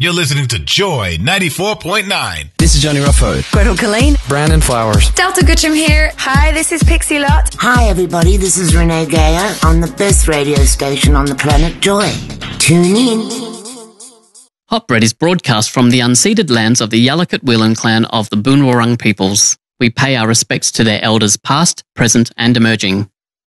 You're listening to Joy 94.9. This is Johnny Ruffo. Gretel Colleen. Brandon Flowers. Delta Goodrum here. Hi, this is Pixie Lott. Hi everybody, this is Renee Gayer on the best radio station on the planet, Joy. Tune in. Hotbread is broadcast from the unceded lands of the Yalukit-Willan clan of the Boonwurrung peoples. We pay our respects to their elders past, present and emerging.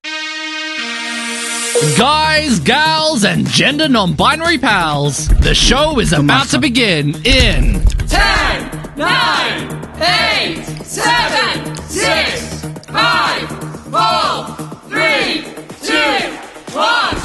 Guys, gals, and gender non-binary pals, the show is about to begin in 10, 9, 8, 7, 6, 5, 4, 3, 2, 1.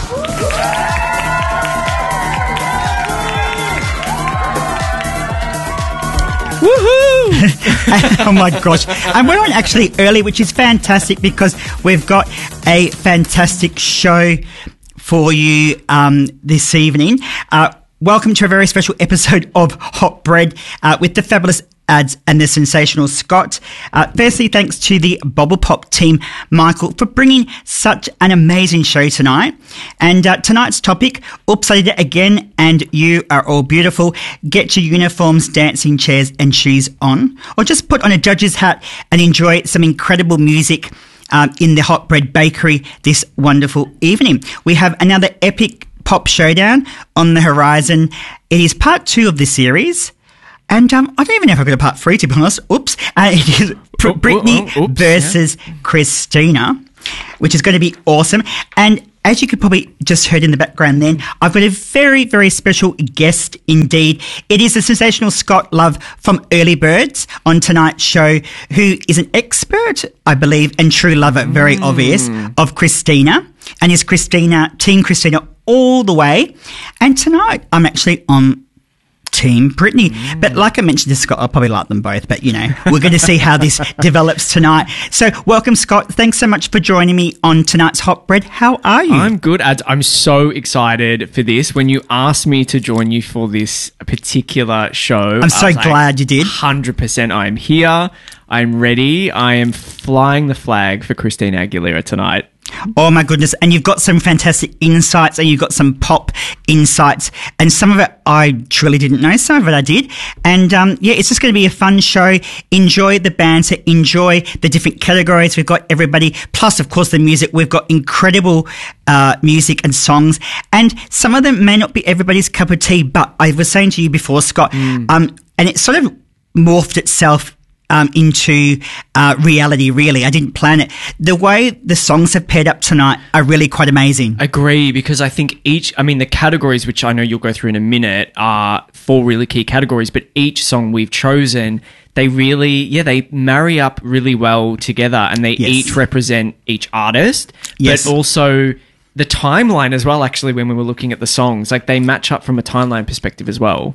Woohoo! Oh my gosh. And we're on actually early, which is fantastic because we've got a fantastic show for you this evening. Welcome to a very special episode of Hot Bread with the fabulous Ads and the sensational Scott. Firstly, thanks to the Bobble Pop team, Michael, for bringing such an amazing show tonight. And tonight's topic, oops, I did it again, and you are all beautiful. Get your uniforms, dancing chairs and shoes on, or just put on a judge's hat and enjoy some incredible music in the Hot Bread Bakery this wonderful evening. We have another epic pop showdown on the horizon. It is part 2 of the series. And I don't even know if I've got a part 3, to be honest. Oops. It is Britney versus Christina, which is going to be awesome. And as you could probably just heard in the background then, I've got a very, very special guest indeed. It is the sensational Scott Love from Early Birds on tonight's show, who is an expert, I believe, and true lover, very obvious, of Christina. And is Team Christina all the way. And tonight I'm actually on Team Britney. But like I mentioned to Scott, I'll probably like them both, but, you know, we're going to see how this develops tonight. So welcome, Scott. Thanks so much for joining me on tonight's Hot Bread. How are you? I'm good, Ads. I'm so excited for this. When you asked me to join you for this particular show, I'm so glad you did. 100% I'm here. I'm ready. I am flying the flag for Christina Aguilera tonight. Oh my goodness. And you've got some fantastic insights, and you've got some pop insights, and some of it I truly didn't know, some of it I did. And yeah, it's just going to be a fun show. Enjoy the banter, enjoy the different categories. We've got everybody, plus of course the music. We've got incredible music and songs, and some of them may not be everybody's cup of tea, but I was saying to you before, Scott, and it sort of morphed itself into reality, really. I didn't plan it. The way the songs have paired up tonight are really quite amazing. Agree, because I think the categories, which I know you'll go through in a minute, are 4 really key categories, but each song we've chosen, they really, they marry up really well together, and they each represent each artist, but also the timeline as well, actually, when we were looking at the songs. Like, they match up from a timeline perspective as well.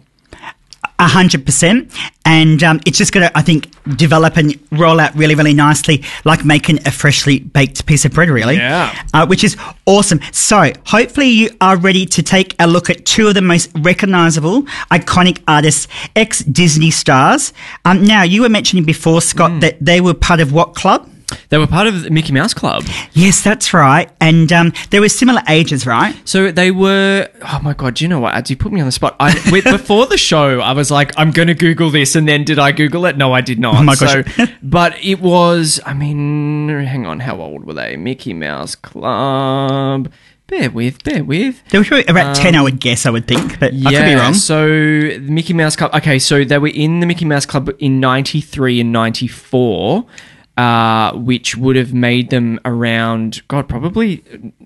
100%. And it's just going to, I think, develop and roll out really, really nicely, like making a freshly baked piece of bread, really. Yeah. Which is awesome. So hopefully you are ready to take a look at 2 of the most recognisable, iconic artists, ex-Disney stars. Now, you were mentioning before, Scott, that they were part of what club? They were part of the Mickey Mouse Club. Yes, that's right. And they were similar ages, right? So they were... Oh, my God. Do you know what, Ads? You put me on the spot. Before the show, I was like, I'm going to Google this. And then did I Google it? No, I did not. Oh, my gosh. But it was... hang on. How old were they? Mickey Mouse Club... Bear with. They were probably about 10, I would guess, I would think, but I could be wrong. So the Mickey Mouse Club... Okay, so they were in the Mickey Mouse Club in 93 and 94... which would have made them around, probably,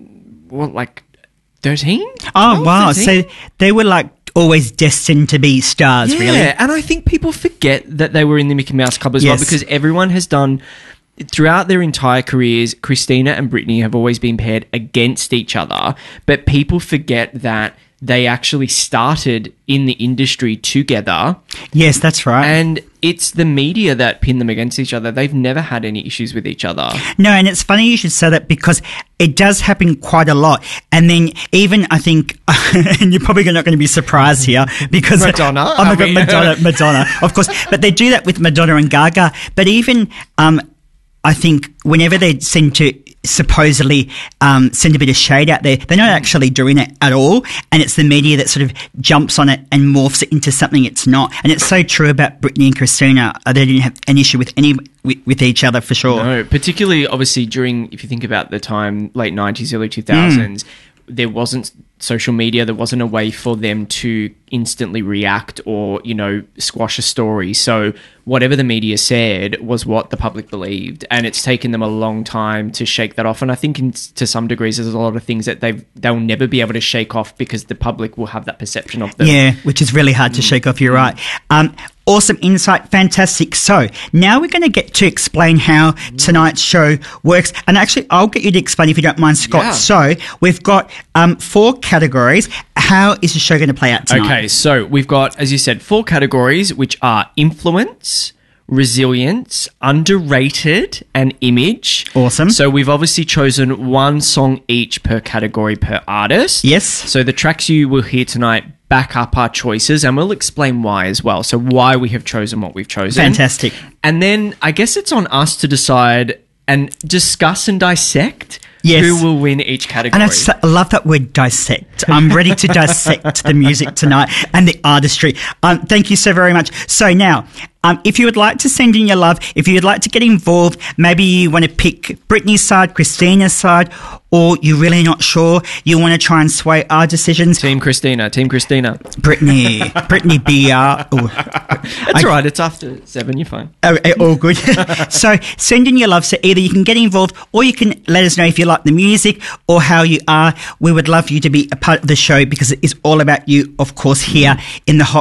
13? Oh, wow. 13? So they were like always destined to be stars, really. Yeah, and I think people forget that they were in the Mickey Mouse Club as well, because everyone has done, throughout their entire careers, Christina and Britney have always been paired against each other, but people forget that they actually started in the industry together. Yes, that's right. And it's the media that pin them against each other. They've never had any issues with each other. No, and it's funny you should say that, because it does happen quite a lot. And then even, I think, and you're probably not going to be surprised here, because... Madonna. Oh my God, Madonna, of course. But they do that with Madonna and Gaga. But even, I think, whenever they seem to supposedly send a bit of shade out there. They're not actually doing it at all, and it's the media that sort of jumps on it and morphs it into something it's not. And it's so true about Britney and Christina. They didn't have an issue with with each other for sure. No, particularly obviously during, if you think about the time, late 90s, early 2000s, there wasn't social media. There wasn't a way for them to instantly react or, squash a story. So whatever the media said was what the public believed, and it's taken them a long time to shake that off. And I think to some degrees there's a lot of things that they'll never be able to shake off because the public will have that perception of them. Yeah, which is really hard to shake off. You're right. Awesome insight. Fantastic. So now we're going to get to explain how tonight's show works. And actually, I'll get you to explain if you don't mind, Scott. Yeah. So we've got 4 categories. How is the show going to play out tonight? Okay, so we've got, as you said, 4 categories, which are influence, resilience, underrated, and image. Awesome. So we've obviously chosen 1 song each per category per artist. Yes. So the tracks you will hear tonight back up our choices, and we'll explain why as well. So why we have chosen what we've chosen. Fantastic. And then I guess it's on us to decide and discuss and dissect Yes. who will win each category. And I love that word dissect. I'm ready to dissect the music tonight and the artistry. Thank you so very much. So now, if you would like to send in your love, if you would like to get involved, maybe you want to pick Britney's side, Christina's side, or you're really not sure, you want to try and sway our decisions. Team Christina. Britney BR. That's right, it's after 7, you're fine. All good. So send in your love. So either you can get involved or you can let us know if you like the music or how you are. We would love you to be a part of the show because it is all about you, of course, here in the Hot